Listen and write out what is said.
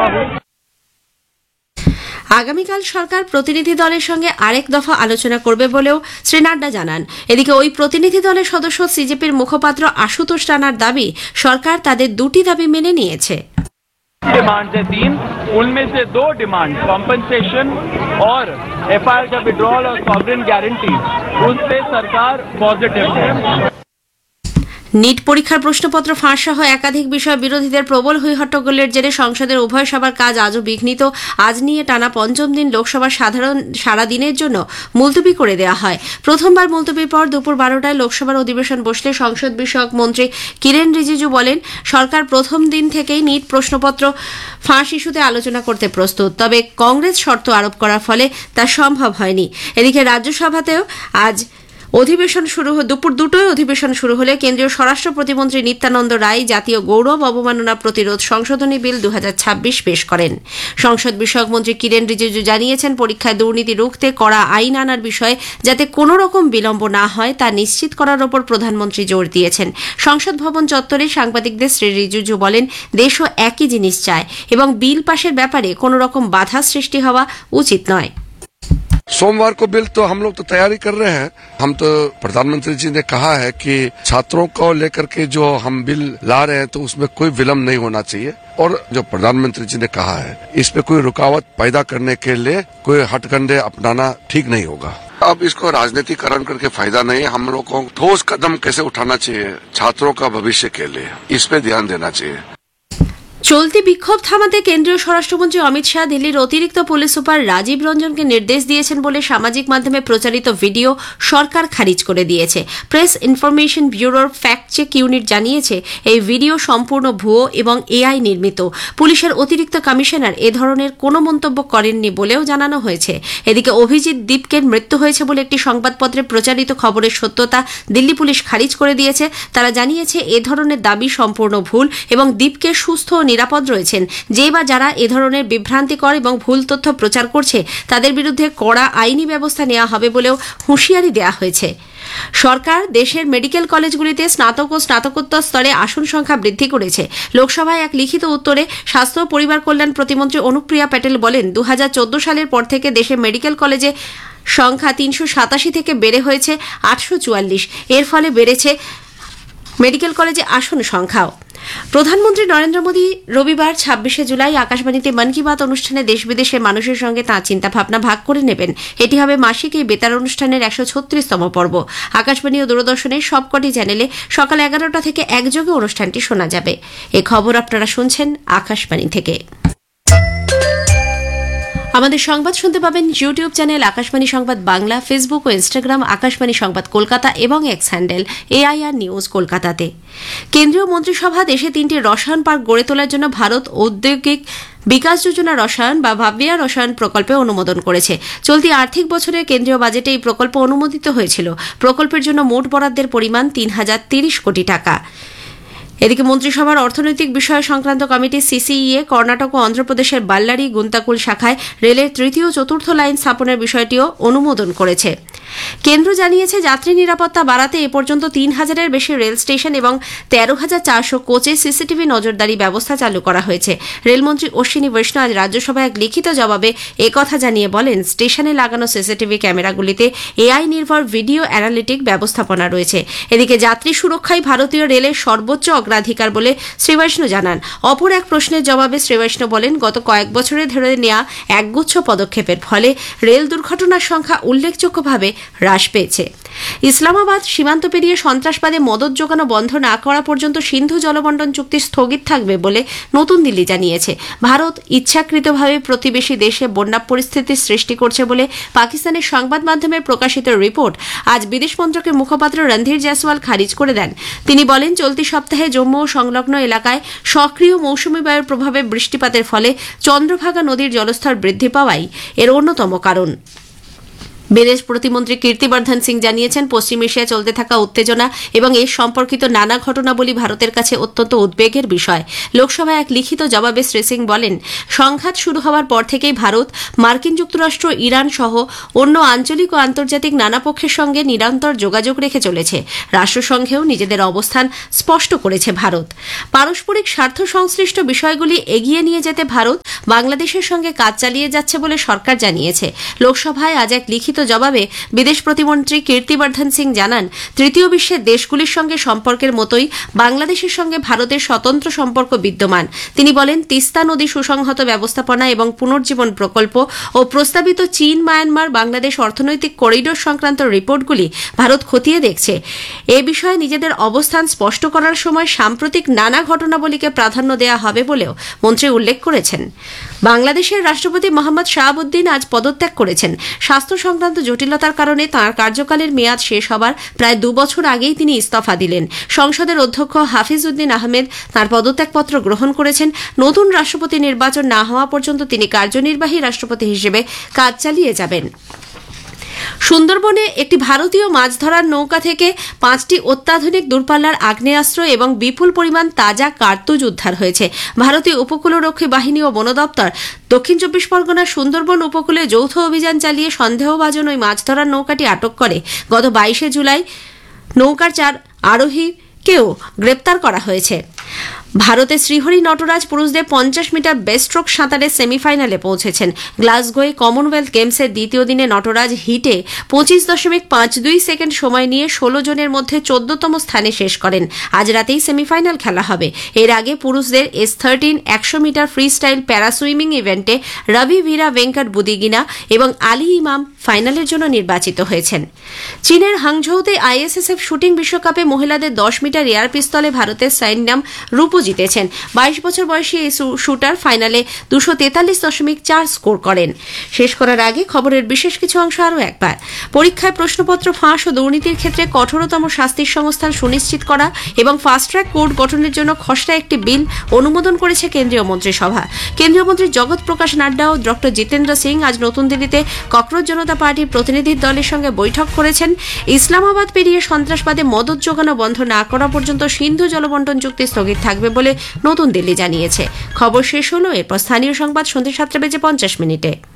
चुका हूँ। আগামীকাল সরকার প্রতিনিধি দলের সঙ্গে আরেক দফা আলোচনা করবে বলেও শ্রী নাড্ডা জানান। এদিকে ওই প্রতিনিধি দলের সদস্য সিজেপির মুখপাত্র আশুতোষ রানার দাবি, সরকার তাদের দুটি দাবি মেনে নিয়েছে। डिमांड है 3, उनमें से 2 डिमांड कॉम्पनसेशन और एफआईआर का विड्रॉल और सॉवरेन गारंटी, उस पे सरकार पॉजिटिव है। নিট পরীক্ষার প্রশ্নপত্র ফাঁস সহ একাধিক বিষয় বিরোধীদের প্রবল হইহট্টগোলের জেরে সংসদের উভয় সভার কাজ আজও বিঘ্নিত। আজ নিয়ে টানা পঞ্চম দিন লোকসভার সারা দিনের জন্য মুলতবি করে দেওয়া হয়। প্রথমবার মুলতবির পর দুপুর 12টায় লোকসভার অধিবেশন বসলে সংসদ বিষয়ক মন্ত্রী কিরেন রিজিজু বলেন, সরকার প্রথম দিন থেকেই নিট প্রশ্নপত্র ফাঁস ইস্যুতে আলোচনা করতে প্রস্তুত, তবে কংগ্রেস শর্ত আরোপ করার ফলে তা সম্ভব হয়নি। এদিকে রাজ্যসভাতেও আজ দুপুর 2টায় অধিবেশন শুরু হলে কেন্দ্রীয় স্বরাষ্ট্র প্রতিমন্ত্রী নিত্যানন্দ রায় জাতীয় গৌরব অবমাননা প্রতিরোধ সংশোধনী বিল 2026 পেশ করেন। সংসদ বিষয়ক মন্ত্রী কিরেন রিজিজু জানিয়েছেন, পরীক্ষায় দুর্নীতি রুখতে কড়া আইন আনার বিষয়ে যাতে কোনো রকম বিলম্ব না হয় তা নিশ্চিত করার ওপর প্রধানমন্ত্রী জোর দিয়েছেন। সংসদ ভবন চত্বরে সাংবাদিকদের শ্রী রিজিজু বলেন, দেশও একই জিনিস চায় এবং বিল পাশের ব্যাপারে কোনো রকম বাধা সৃষ্টি হওয়া উচিত নয়। सोमवार को बिल तो हम लोग तो तैयारी कर रहे हैं। हम तो प्रधानमंत्री जी ने कहा है कि छात्रों को लेकर के जो हम बिल ला रहे हैं तो उसमें कोई विलम्ब नहीं होना चाहिए, और जो प्रधानमंत्री जी ने कहा है इस पे कोई रुकावट पैदा करने के लिए कोई हथकंडे अपनाना ठीक नहीं होगा। अब इसको राजनीतिकरण करके फायदा नहीं। हम लोग को ठोस कदम कैसे उठाना चाहिए छात्रों का भविष्य के लिए, इस पे ध्यान देना चाहिए। চলতি বিক্ষোভ থামাতে কেন্দ্রীয় স্বরাষ্ট্রমন্ত্রী অমিত শাহ দিল্লির অতিরিক্ত পুলিশ সুপার রাজীব রঞ্জনকে নির্দেশ দিয়েছেন বলে সামাজিক মাধ্যমে প্রচারিত ভিডিও সরকার খারিজ করে দিয়েছে। প্রেস ইনফরমেশন ব্যুরোর ফ্যাক্ট চেক ইউনিট জানিয়েছে, এই ভিডিও সম্পূর্ণ ভুয়ো এবং এআই নির্মিত। পুলিশের অতিরিক্ত কমিশনার এ ধরনের কোনো মন্তব্য করেননি বলেও জানানো হয়েছে। এদিকে অভিজিৎ দীপকের মৃত্যু হয়েছে বলে একটি সংবাদপত্রে প্রচারিত খবরের সত্যতা দিল্লি পুলিশ খারিজ করে দিয়েছে। তারা জানিয়েছে, এ ধরনের দাবি সম্পূর্ণ ভুল এবং দীপকে সুস্থ ও নিরাপদ রয়েছেন। যে বা যারা এ ধরনের বিভ্রান্তিকর এবং ভুল তথ্য প্রচার করছে তাদের বিরুদ্ধে কড়া আইনি ব্যবস্থা নেওয়া হবে বলেও হুঁশিয়ারি দেওয়া হয়েছে। সরকার দেশের মেডিকেল কলেজগুলিতে স্নাতক ও স্নাতকোত্তর স্তরে আসন সংখ্যা বৃদ্ধি করেছে। লোকসভায় এক লিখিত উত্তরে স্বাস্থ্য ও পরিবার কল্যাণ প্রতিমন্ত্রী অনুপ্রিয়া প্যাটেল বলেন, 2014 সালের পর থেকে দেশে মেডিকেল কলেজে সংখ্যা 387 থেকে বেড়ে হয়েছে 844। এর ফলে বেড়েছে মেডিকেল কলেজে আসন সংখ্যাও। প্রধানমন্ত্রী নরেন্দ্র মোদী রবিবার 26 জুলাই আকাশবাণীতে মন কি বাত অনুষ্ঠানে দেশ বিদেশের মানুষের সঙ্গে তাঁর চিন্তাভাবনা ভাগ করে নেবেন। এটি হবে মাসিক এই বেতার অনুষ্ঠানের 136তম পর্ব। আকাশবাণী ও দূরদর্শনের সবকটি চ্যানেলে সকাল 11টা থেকে একযোগে অনুষ্ঠানটি শোনা যাবে। এ খবর আপনারা শুনছেন আকাশবাণী থেকে। আমাদের সংবাদ শুনতে পাবেন ইউটিউব চ্যানেল আকাশবাণী সংবাদ বাংলা, ফেসবুক ও ইনস্টাগ্রাম আকাশবাণী সংবাদ কলকাতা এবং এক্স হ্যান্ডেল AIR নিউজ কলকাতাতে। কেন্দ্রীয় মন্ত্রিসভা দেশে 3টি রসায়ন পার্ক গড়ে তোলার জন্য ভারত ঔদ্যোগিক বিকাশ যোজনা রসায়ন বা ভাবিয়া রসায়ন প্রকল্পে অনুমোদন করেছে। চলতি আর্থিক বছরে কেন্দ্রীয় বাজেটে এই প্রকল্প অনুমোদিত হয়েছিল। প্রকল্পের জন্য মোট বরাদ্দের পরিমাণ 3030 কোটি টাকা। এদিকে মন্ত্রিসভার অর্থনৈতিক বিষয় সংক্রান্ত কমিটি CCEA কর্ণাটক ও অন্ধ্রপ্রদেশের বাল্লারি গুন্তাকুল শাখায় রেলের 3য় ও 4র্থ লাইন স্থাপনের বিষয়টিও অনুমোদন করেছে। কেন্দ্র জানিয়েছে, যাত্রী নিরাপত্তা বাড়াতে এ পর্যন্ত 3000-এর বেশি রেল স্টেশন এবং 13,400 কোচে সিসিটিভি নজরদারি ব্যবস্থা চালু করা হয়েছে। রেলমন্ত্রী অশ্বিনী বৈষ্ণব আজ রাজ্যসভায় এক লিখিত জবাবে একথা জানিয়ে বলেন, স্টেশনে লাগানো সিসিটিভি ক্যামেরাগুলিতে AI নির্ভর ভিডিও অ্যানালিটিক ব্যবস্থাপনা রয়েছে। এদিকে যাত্রী সুরক্ষাই ভারতীয় রেলের সর্বোচ্চ অগ্রাধিকার বলে শ্রী বৈষ্ণব জানান। অপর এক প্রশ্নের জবাবে শ্রী বৈষ্ণব বলেন, গত কয়েক বছরে ধরে নেওয়া একগুচ্ছ পদক্ষেপের ফলে রেল দুর্ঘটনার সংখ্যা উল্লেখযোগ্যভাবে হ্রাস পেয়েছে। ইসলামাবাদ সীমান্ত পেরিয়ে সন্ত্রাসবাদে মদত যোগানো বন্ধ না করা পর্যন্ত সিন্ধু জলবন্টন চুক্তি স্থগিত থাকবে বলে নতুন দিল্লি জানিয়েছে। ভারত ইচ্ছাকৃতভাবে প্রতিবেশী দেশে বন্যা পরিস্থিতির সৃষ্টি করছে বলে পাকিস্তানের সংবাদ মাধ্যমে প্রকাশিত রিপোর্ট আজ বিদেশ মন্ত্রকের মুখপাত্র রণধীর জয়সওয়াল খারিজ করে দেন। তিনি বলেন, চলতি সপ্তাহে জম্মু ও সংলগ্ন এলাকায় সক্রিয় মৌসুমী বায়ুর প্রভাবে বৃষ্টিপাতের ফলে চন্দ্রভাগা নদীর জলস্তর বৃদ্ধি পাওয়াই এর অন্যতম কারণ। বিদেশ প্রতিমন্ত্রী কীর্তিবর্ধন সিং জানিয়েছেন, পশ্চিম এশিয়ায় চলতে থাকা উত্তেজনা এবং এর সম্পর্কিত নানা ঘটনাবলী ভারতের কাছে অত্যন্ত উদ্বেগের বিষয়। লোকসভায় এক লিখিত জবাবে শ্রী সিং বলেন, সংঘাত শুরু হওয়ার পর থেকেই ভারত মার্কিন যুক্তরাষ্ট্র, ইরান সহ অন্য আঞ্চলিক ও আন্তর্জাতিক নানা পক্ষের সঙ্গে নিরন্তর যোগাযোগ রেখে চলেছে। রাষ্ট্রসংঘেও নিজেদের অবস্থান স্পষ্ট করেছে ভারত। পারস্পরিক স্বার্থ সংশ্লিষ্ট বিষয়গুলি এগিয়ে নিয়ে যেতে ভারত বাংলাদেশের সঙ্গে কাজ চালিয়ে যাচ্ছে বলে সরকার জানিয়েছে। লোকসভায় আজ এক লিখিত জবাবে বিদেশ প্রতিমন্ত্রী কীর্তিবর্ধন সিং জানান, তৃতীয় বিশ্বের দেশগুলির সঙ্গে সম্পর্কের মতোই বাংলাদেশের সঙ্গে ভারতের স্বতন্ত্র সম্পর্ক বিদ্যমান। তিনি বলেন, তিস্তা নদী সুসংহত ব্যবস্থাপনা এবং পুনর্জীবন প্রকল্প ও প্রস্তাবিত চীন মায়ানমার বাংলাদেশ অর্থনৈতিক করিডোর সংক্রান্ত রিপোর্টগুলি ভারত খতিয়ে দেখছে। এ বিষয়ে নিজেদের অবস্থান স্পষ্ট করার সময় সাম্প্রতিক নানা ঘটনাবলীকে প্রাধান্য দেওয়া হবে বলেও মন্ত্রী উল্লেখ করেছেন। বাংলাদেশের রাষ্ট্রপতি মোহাম্মদ শাহাবুদ্দিন আজ পদত্যাগ করেছেন। স্বাস্থ্য সংক্রান্ত জটিলতার কারণে তাঁর কার্যকালের মেয়াদ শেষ হবার প্রায় 2 বছর আগেই তিনি ইস্তফা দিলেন। সংসদের অধ্যক্ষ হাফিজ উদ্দিন আহমেদ তাঁর পদত্যাগপত্র গ্রহণ করেছেন। নতুন রাষ্ট্রপতি নির্বাচন না হওয়া পর্যন্ত তিনি কার্যনির্বাহী রাষ্ট্রপতি হিসেবে কাজ চালিয়ে যাবেন। সুন্দরবনে একটি ভারতীয় মাছ ধরার নৌকা থেকে 5টি অত্যাধুনিক দূরপাল্লার আগ্নেয়াস্ত্র এবং বিপুল পরিমাণ তাজা কার্তুজ উদ্ধার হয়েছে। ভারতীয় উপকূলরক্ষী বাহিনী ও বন দপ্তর দক্ষিণ 24 পরগনার সুন্দরবন উপকূলে যৌথ অভিযান চালিয়ে সন্দেহভাজন ওই মাছ ধরার নৌকাটি আটক করে। গত 22 জুলাই নৌকার 4 আরোহীকেও গ্রেপ্তার করা হয়েছে। ভারতের শ্রীহরি নটরাজ পুরুষদের 50 মিটার বেস্ট্রোক সাঁতারে সেমিফাইনালে পৌঁছেছেন। গ্লাসগোয়ে কমনওয়েলথ গেমসের দ্বিতীয় দিনে নটরাজ হিটে 25.52 সেকেন্ড সময় নিয়ে 16 জনের মধ্যে 14তম স্থানে শেষ করেন। আজ রাতেই সেমিফাইনাল খেলা হবে। এর আগে পুরুষদের S13 100 মিটার ফ্রি স্টাইল প্যারাসুইমিং ইভেন্টে রবি ভিরা ভেঙ্কট বুদিগিনা এবং আলী ইমাম ফাইনালের জন্য নির্বাচিত হয়েছেন। চীনের হাংঝৌতে ISSF শুটিং বিশ্বকাপে মহিলাদের 10 মিটার এয়ার পিস্তলে ভারতের সাইন্যাম রূপো জিতেছেন। 22 বছর বয়সী এই শুটার ফাইনালে 243.4 স্কোর করেন। শেষ করার আগে খবরের বিশেষ কিছু অংশ আরও একবার। পরীক্ষায় প্রশ্নপত্র ফাঁস ও দুর্নীতির ক্ষেত্রে কঠোরতম শাস্তির সংস্থান সুনিশ্চিত করা এবং ফাস্ট ট্র্যাক কোর্ট গঠনের জন্য খসড়া একটি বিল অনুমোদন করেছে কেন্দ্রীয় মন্ত্রিসভা। কেন্দ্রীয় মন্ত্রী জগৎ প্রকাশ নাড্ডা ও ডক্টর জিতেন্দ্র সিং আজ নতুন দিল্লিতে ককরোচ জনতা পার্টির প্রতিনিধির দলের সঙ্গে বৈঠক করেছেন। ইসলামাবাদ পেরিয়ে সন্ত্রাসবাদে মদত যোগানো বন্ধ না করা পর্যন্ত সিন্ধু জলবন্টন চুক্তি স্থগিত থাকবে বলে নতুন দিল্লি জানিয়েছে। খবর শেষ হলো। এরপর স্থানীয় সংবাদ সন্ধ্যে 7:50 মিনিটে।